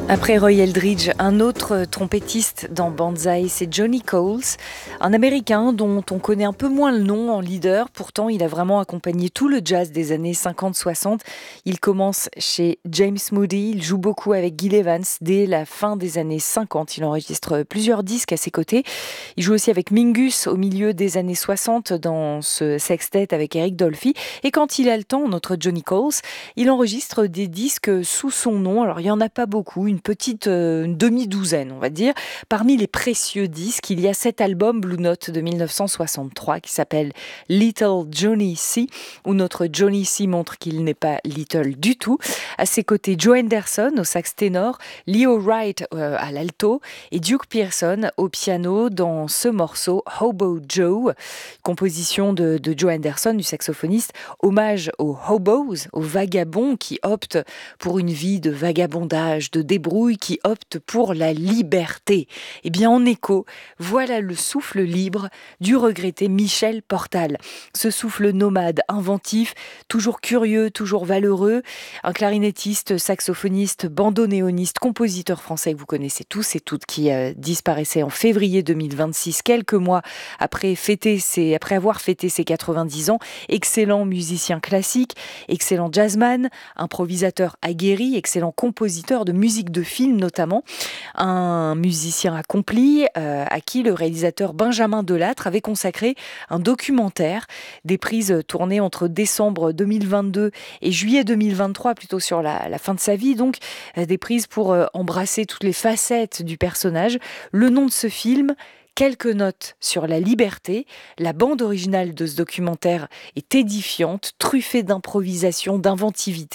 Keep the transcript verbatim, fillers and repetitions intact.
Après Roy Eldridge, un autre trompettiste dans Banzai, c'est Johnny Coles, un Américain dont on connaît un peu moins le nom en leader. Pourtant, il a vraiment accompagné tout le jazz des années cinquante soixante. Il commence chez James Moody, il joue beaucoup avec Gil Evans dès la fin des années cinquante. Il enregistre plusieurs disques à ses côtés. Il joue aussi avec Mingus au milieu des années soixante dans ce sextet avec Eric Dolphy. Et quand il a le temps, notre Johnny Coles, il enregistre des disques sous son nom. Alors, il n'y en a pas beaucoup, une petite euh, une demi-douzaine, on va dire. Parmi les précieux disques, il y a cet album Blue Note de mille neuf cent soixante-trois qui s'appelle Little Johnny C, où notre Johnny C montre qu'il n'est pas little du tout. À ses côtés, Joe Henderson au sax ténor, Leo Wright euh, à l'alto et Duke Pearson au piano dans ce morceau Hobo Joe, composition de, de Joe Henderson, du saxophoniste, hommage aux hobos, aux vagabonds qui optent pour une vie de vagabondage, de débrouille, qui optent pour la liberté. Eh bien, en écho, voilà le souffle libre du regretté Michel Portal. Ce souffle nomade, inventif, toujours curieux, toujours valeureux, un clarinettiste, saxophoniste, bandonéoniste, compositeur français que vous connaissez tous et toutes, qui euh, disparaissait en février deux mille vingt-six, quelques mois après, fêter ses, après avoir fêté ses quatre-vingt-dix ans. Excellent musicien classique, excellent jazzman, improvisateur aguerri, excellent compositeur de musique de film notamment, un musicien accompli euh, à qui le réalisateur Benjamin Delattre avait consacré un documentaire, des prises tournées entre décembre deux mille vingt-deux et juillet deux mille vingt-trois, plutôt sur la, la fin de sa vie, donc euh, des prises pour euh, embrasser toutes les facettes du personnage. Le nom de ce film: Quelques notes sur la liberté. La bande originale de ce documentaire est édifiante, truffée d'improvisation, d'inventivité.